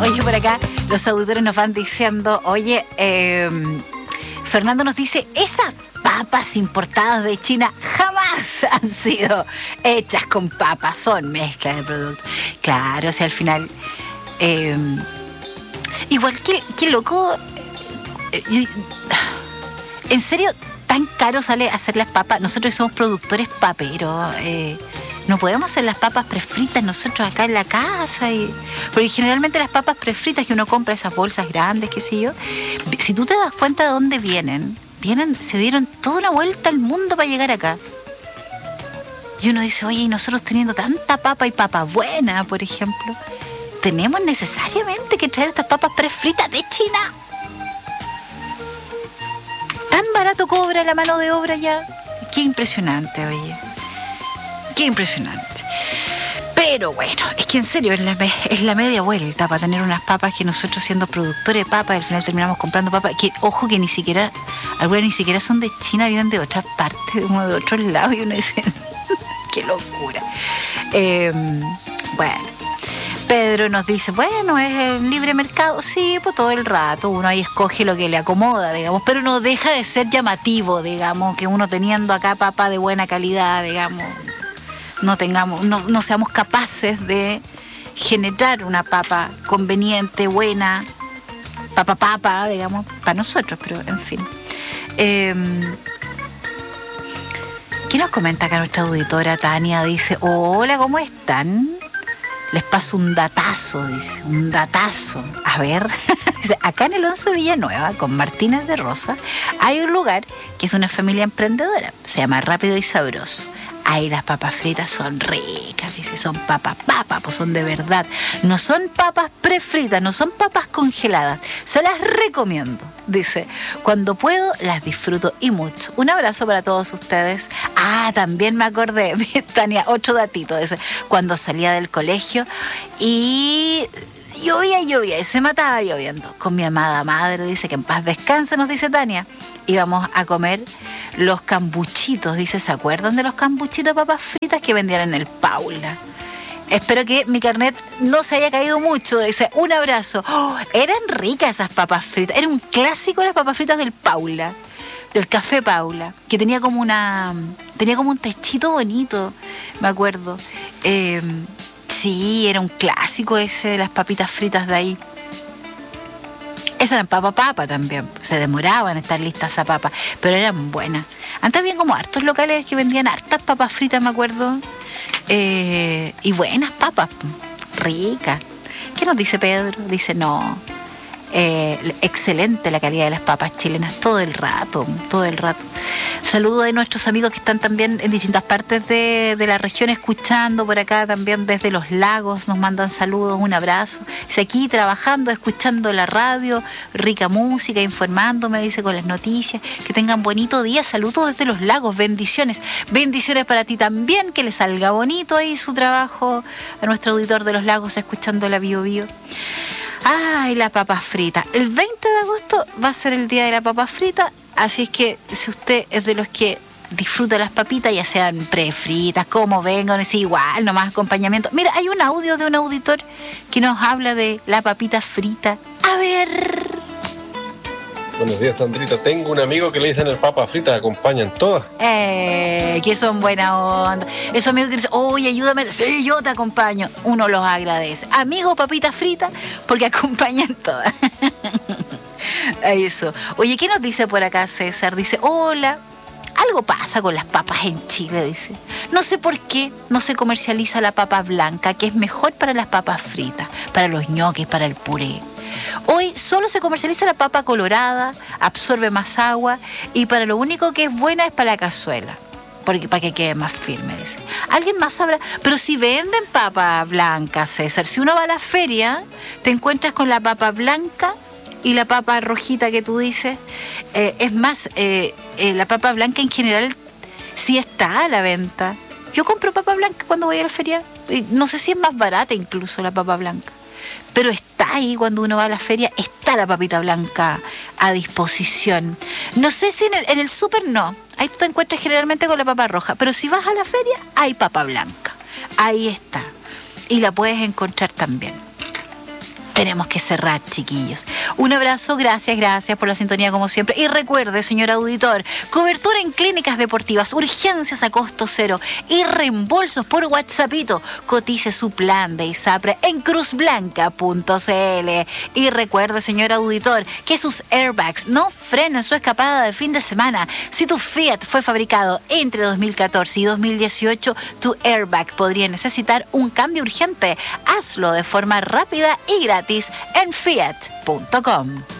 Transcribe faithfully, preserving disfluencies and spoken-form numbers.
Oye, por acá los auditores nos van diciendo, oye, eh, Fernando nos dice, esas papas importadas de China jamás han sido hechas con papas, son mezclas de productos. Claro, o sea, al final, eh, igual que, que loco, eh, en serio, tan caro sale hacer las papas. Nosotros somos productores paperos, eh, no podemos hacer las papas prefritas nosotros acá en la casa. Y, porque generalmente las papas prefritas que uno compra, esas bolsas grandes, qué sé yo, si tú te das cuenta de dónde vienen, vienen, se dieron toda una vuelta al mundo para llegar acá. Y uno dice, oye, y nosotros teniendo tanta papa y papa buena, por ejemplo, ¿tenemos necesariamente que traer estas papas prefritas de China? ¿Tan barato cobra la mano de obra ya? Qué impresionante, oye. Qué impresionante. Pero bueno, es que en serio es la, me- es la media vuelta para tener unas papas que nosotros, siendo productores de papas, al final terminamos comprando papas que, ojo, que ni siquiera, algunas ni siquiera son de China, vienen de otras partes, como de otros lados, y uno dice, qué locura. Eh, bueno, Pedro nos dice, bueno, es el libre mercado. Sí, pues todo el rato uno ahí escoge lo que le acomoda, digamos, pero no deja de ser llamativo, digamos, que uno teniendo acá papa de buena calidad, digamos, no tengamos, no, no seamos capaces de generar una papa conveniente, buena, papa papa, digamos, para nosotros, pero en fin. Eh, ¿Qué nos comenta acá nuestra auditora Tania? Dice, hola, ¿cómo están? Les paso un datazo, dice, un datazo. A ver, dice, acá en Alonso Villanueva, con Martínez de Rosa, hay un lugar que es de una familia emprendedora, se llama Rápido y Sabroso. Ahí las papas fritas son ricas, dice, son papas, papas, pues son de verdad. No son papas prefritas, no son papas congeladas. Se las recomiendo, dice. Cuando puedo, las disfruto y mucho. Un abrazo para todos ustedes. Ah, también me acordé, Tania, otro datito, dice, cuando salía del colegio y llovía, llovía, y se mataba lloviendo. Con mi amada madre, dice, que en paz descanse, nos dice Tania. Íbamos a comer los cambuchitos, dice, ¿se acuerdan de los cambuchitos de papas fritas que vendían en el Paula? Espero que mi carnet no se haya caído mucho, dice, un abrazo. Oh, eran ricas esas papas fritas, era un clásico las papas fritas del Paula, del Café Paula, que tenía como una, tenía como un techito bonito, me acuerdo. Eh, sí, era un clásico ese de las papitas fritas de ahí. Esas eran papa papa también, se demoraban en estar listas esas papas, pero eran buenas. Antes había como hartos locales que vendían hartas papas fritas, me acuerdo, eh, y buenas papas, ricas. ¿Qué nos dice Pedro? Dice, no, eh, excelente la calidad de las papas chilenas, todo el rato, todo el rato. Saludos de nuestros amigos que están también en distintas partes de, de la región escuchando por acá, también desde Los Lagos nos mandan saludos, un abrazo. Dice, aquí trabajando, escuchando la radio, rica música, informándome, dice, con las noticias. Que tengan bonito día, saludos desde Los Lagos, bendiciones. Bendiciones para ti también, que le salga bonito ahí su trabajo a nuestro auditor de Los Lagos, escuchando la Bio Bio. Ay, la papa frita. El veinte de agosto va a ser el día de la papa frita, así es que si usted es de los que disfruta las papitas, ya sean prefritas, como vengan, es igual, nomás acompañamiento. Mira, hay un audio de un auditor que nos habla de la papita frita. A ver. Buenos días, Sandrita. Tengo un amigo que le dicen el papa frita, acompañan todas. Eh, que son buena onda. Esos amigos que dicen, oye, ayúdame. Sí, yo te acompaño. Uno los agradece. Amigo, papita frita, porque acompañan todas. Eso. Oye, ¿qué nos dice por acá César? Dice, hola. Algo pasa con las papas en Chile, dice. No sé por qué no se comercializa la papa blanca, que es mejor para las papas fritas, para los ñoquis, para el puré. Hoy solo se comercializa la papa colorada, absorbe más agua y para lo único que es buena es para la cazuela, porque para que quede más firme, dice. ¿Alguien más sabrá? Pero si venden papa blanca, César, si uno va a la feria, te encuentras con la papa blanca y la papa rojita que tú dices. Eh, es más, eh, eh, la papa blanca en general sí está a la venta. Yo compro papa blanca cuando voy a la feria. No sé si es más barata incluso la papa blanca, pero está ahí cuando uno va a la feria, está la papita blanca a disposición. No sé si en el, en el súper no, ahí tú te encuentras generalmente con la papa roja, pero si vas a la feria hay papa blanca, ahí está, y la puedes encontrar también. tenemos que cerrar, chiquillos. Un abrazo, gracias, gracias por la sintonía como siempre. Y recuerde, señor auditor, cobertura en clínicas deportivas, urgencias a costo cero y reembolsos por WhatsAppito. Cotice su plan de ISAPRE en cruz blanca punto c l. Y recuerde, señor auditor, que sus airbags no frenen su escapada de fin de semana. Si tu Fiat fue fabricado entre dos mil catorce y dos mil dieciocho, tu airbag podría necesitar un cambio urgente. Hazlo de forma rápida y gratis en fiat punto com.